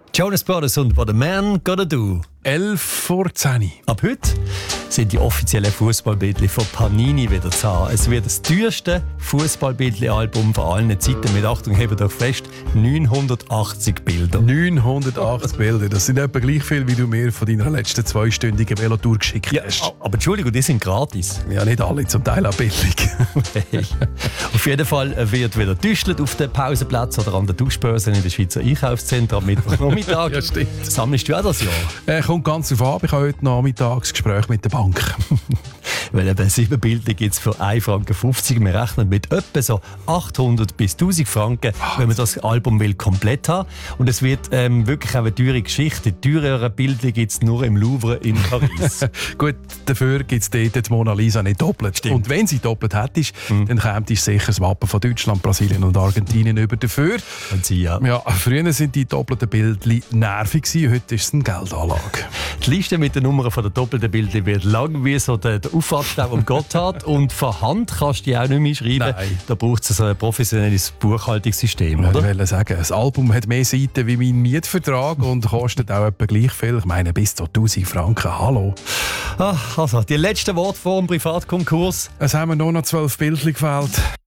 Jonas Brothers und What a Man Gotta Do. 11 vor 10. Ab heute sind die offiziellen Fußballbildchen von Panini wieder zu haben. Es wird das teuerste Fußballbildchen-Album von allen Zeiten mit, Achtung, hebt euch fest, 980 Bilder. 980 Bilder, das sind etwa gleich viel, wie du mir von deiner letzten 2-stündigen Velotour geschickt hast. Aber Entschuldigung, die sind gratis. Ja, nicht alle, zum Teil auch billig. Hey. Auf jeden Fall wird wieder getüstelt auf den Pausenplätzen oder an den Duschbörsen in den Schweizer Einkaufszentren am Mittwochnachmittag. Ja, stimmt. Sammelst du auch das Jahr? Kommt ganz drauf an, ich habe heute Nachmittagsgespräch mit der Bank. Weil eben 7 Bilder gibt es für 1,50 Franken. Wir rechnen mit etwa so 800 bis 1000 Franken, wenn man das Album will komplett haben. Und es wird wirklich auch eine teure Geschichte. Die teureren Bilder gibt es nur im Louvre in Paris. Gut, dafür gibt es dort die Mona Lisa nicht doppelt. Stimmt. Und wenn sie doppelt hättest, dann käme sicher das Wappen von Deutschland, Brasilien und Argentinien über dafür. Und sie, ja. Ja, früher sind die doppelten Bilder nervig gewesen, heute ist es eine Geldanlage. Die Liste mit den Nummern der doppelten Bilder wird lang wie so der Auffahrtsstau am Gotthard. Und von Hand kannst du die auch nicht mehr schreiben. Nein. Da braucht es so ein professionelles Buchhaltungssystem, Ich oder? wollte sagen, das Album hat mehr Seiten wie mein Mietvertrag und kostet auch etwa gleich viel. Ich meine, bis zu 1000 Franken. Hallo. Also, die letzten Worte vor dem Privatkonkurs. Es haben mir nur noch 12 Bildchen gefehlt.